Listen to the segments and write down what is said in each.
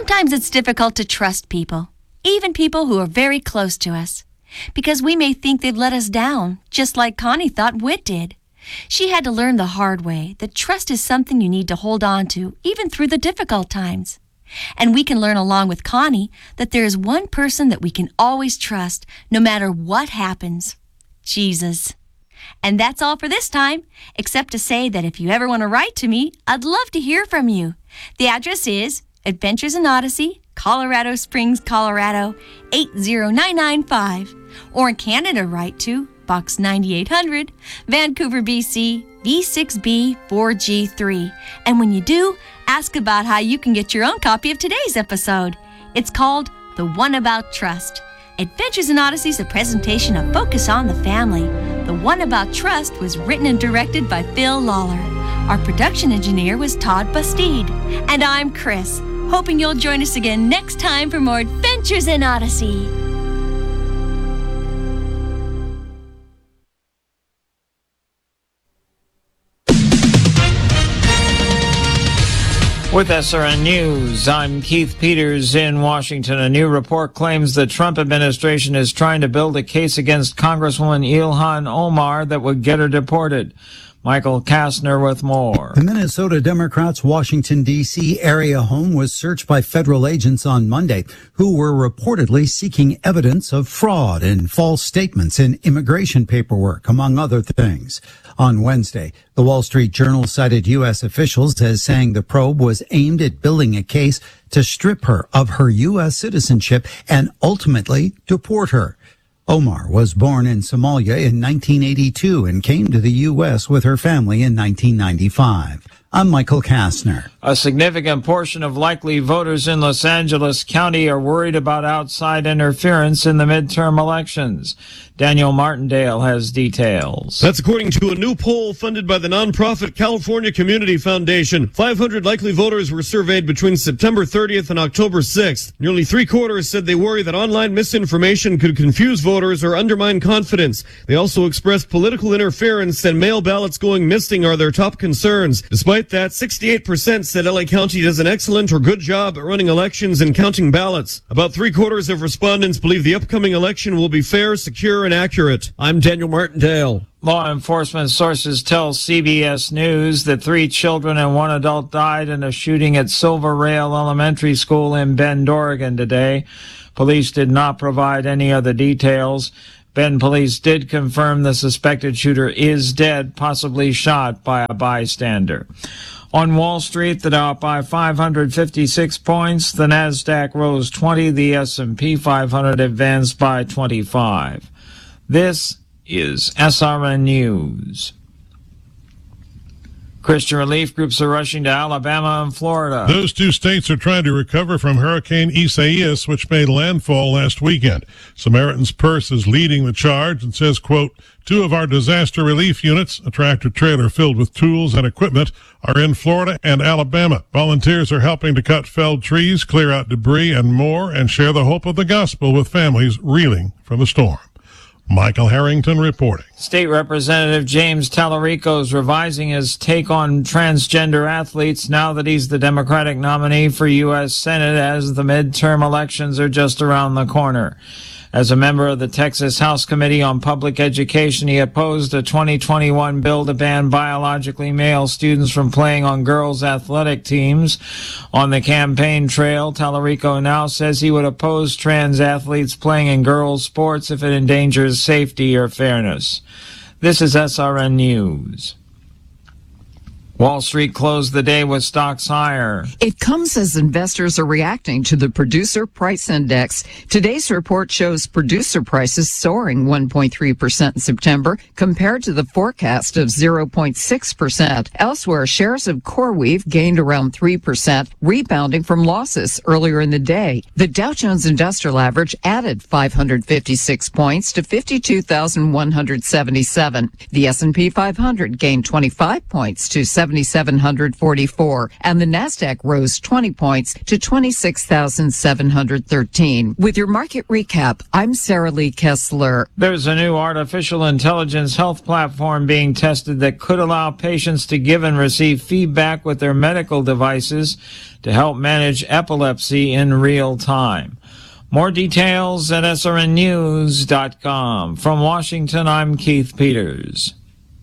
Sometimes it's difficult to trust people, even people who are very close to us, because we may think they've let us down, just like Connie thought Whit did. She had to learn the hard way that trust is something you need to hold on to, even through the difficult times. And we can learn along with Connie that there is one person that we can always trust, no matter what happens: Jesus. And that's all for this time, except to say that if you ever want to write to me, I'd love to hear from you. The address is Adventures in Odyssey, Colorado Springs, Colorado, 80995. Or in Canada, write to Box 9800, Vancouver, BC, V6B 4G3. And when you do, ask about how you can get your own copy of today's episode. It's called The One About Trust. Adventures in Odyssey is a presentation of Focus on the Family. The One About Trust was written and directed by Phil Lawler. Our production engineer was Todd Bastide. And I'm Chris, hoping you'll join us again next time for more Adventures in Odyssey. With SRN News, I'm Keith Peters in Washington. A new report claims the Trump administration is trying to build a case against Congresswoman Ilhan Omar that would get her deported. Michael Kastner with more. The Minnesota Democrats' Washington, D.C. area home was searched by federal agents on Monday who were reportedly seeking evidence of fraud and false statements in immigration paperwork, among other things. On Wednesday, the Wall Street Journal cited U.S. officials as saying the probe was aimed at building a case to strip her of her U.S. citizenship and ultimately deport her. Omar was born in Somalia in 1982 and came to the U.S. with her family in 1995. I'm Michael Kastner. A significant portion of likely voters in Los Angeles County are worried about outside interference in the midterm elections. Daniel Martindale has details. That's according to a new poll funded by the nonprofit California Community Foundation. 500 likely voters were surveyed between September 30th and October 6th. Nearly three-quarters said they worry that online misinformation could confuse voters or undermine confidence. They also expressed political interference and mail ballots going missing are their top concerns. Despite that, 68% said LA County does an excellent or good job at running elections and counting ballots. About three-quarters of respondents believe the upcoming election will be fair, secure, and accurate. I'm Daniel Martindale. Law enforcement sources tell CBS News that 3 children and 1 adult died in a shooting at Silver Rail Elementary School in Bend, Oregon today. Police did not provide any other details. Bend police did confirm the suspected shooter is dead, possibly shot by a bystander. On Wall Street, the Dow up by 556 points. The Nasdaq rose 20. The S&P 500 advanced by 25. This is SRN News. Christian relief groups are rushing to Alabama and Florida. Those 2 states are trying to recover from Hurricane Isaias, which made landfall last weekend. Samaritan's Purse is leading the charge and says, quote, 2 of our disaster relief units, a tractor-trailer filled with tools and equipment, are in Florida and Alabama. Volunteers are helping to cut felled trees, clear out debris, and more, and share the hope of the gospel with families reeling from the storm. Michael Harrington reporting. State Representative James Tallarico is revising his take on transgender athletes now that he's the Democratic nominee for U.S. Senate, as the midterm elections are just around the corner. As a member of the Texas House Committee on Public Education, he opposed a 2021 bill to ban biologically male students from playing on girls' athletic teams. On the campaign trail, Tallarico now says he would oppose trans athletes playing in girls' sports if it endangers safety or fairness. This is SRN News. Wall Street closed the day with stocks higher. It comes as investors are reacting to the Producer Price Index. Today's report shows producer prices soaring 1.3% in September compared to the forecast of 0.6%. Elsewhere, shares of CoreWeave gained around 3%, rebounding from losses earlier in the day. The Dow Jones Industrial Average added 556 points to 52,177. The S&P 500 gained 25 points to 70. 7,744, and the Nasdaq rose 20 points to 26,713. With your market recap, I'm Sarah Lee Kessler. There's a new artificial intelligence health platform being tested that could allow patients to give and receive feedback with their medical devices to help manage epilepsy in real time. More details at srnnews.com. From Washington, I'm Keith Peters.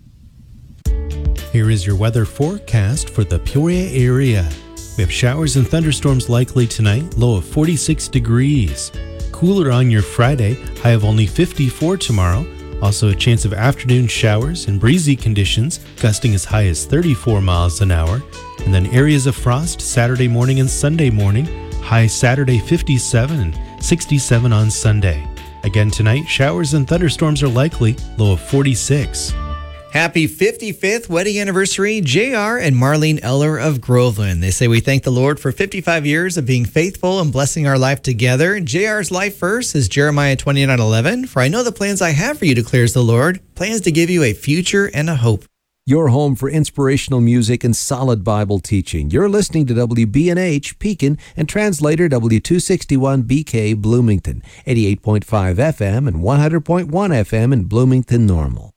Here is your weather forecast for the Peoria area. We have showers and thunderstorms likely tonight, low of 46 degrees. Cooler on your Friday, high of only 54 tomorrow. Also a chance of afternoon showers and breezy conditions, gusting as high as 34 miles an hour. And then areas of frost Saturday morning and Sunday morning, high Saturday 57 and 67 on Sunday. Again tonight, showers and thunderstorms are likely, low of 46. Happy 55th wedding anniversary, JR and Marlene Eller of Groveland. They say we thank the Lord for 55 years of being faithful and blessing our life together. JR's life verse is Jeremiah 29:11. For I know the plans I have for you, declares the Lord, plans to give you a future and a hope. Your home for inspirational music and solid Bible teaching. You're listening to WBNH Pekin and translator W261 BK Bloomington, 88.5 FM and 100.1 FM in Bloomington Normal.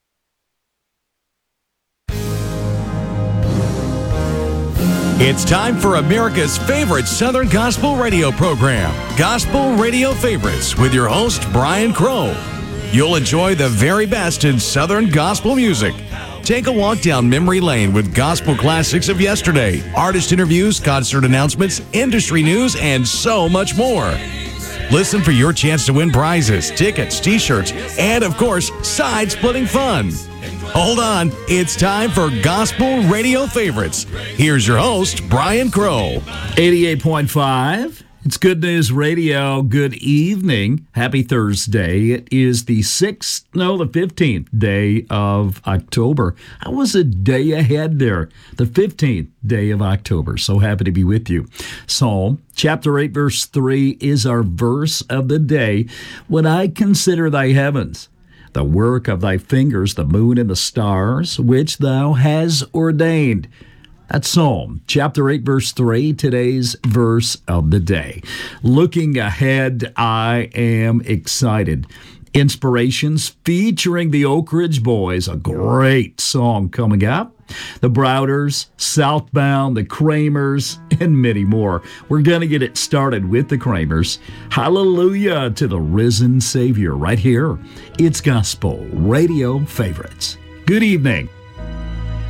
It's time for America's favorite Southern Gospel radio program, Gospel Radio Favorites, with your host, Brian Crow. You'll enjoy the very best in Southern gospel music. Take a walk down memory lane with gospel classics of yesterday, artist interviews, concert announcements, industry news, and so much more. Listen for your chance to win prizes, tickets, t-shirts, and of course, side-splitting fun. Hold on, it's time for Gospel Radio Favorites. Here's your host, Brian Crow. 88.5. It's Good News Radio. Good evening. Happy Thursday. It is the 15th day of October. I was a day ahead there. The 15th day of October. So happy to be with you. Psalm chapter 8, verse 3 is our verse of the day. When I consider thy heavens, the work of thy fingers, the moon and the stars, which thou hast ordained. That's Psalm chapter 8, verse 3, today's verse of the day. Looking ahead, I am excited. Inspirations featuring the Oak Ridge Boys, a great song coming up. The Browders, Southbound, the Kramers, and many more. We're going to get it started with the Kramers. Hallelujah to the risen Savior right here. It's Gospel Radio Favorites. Good evening.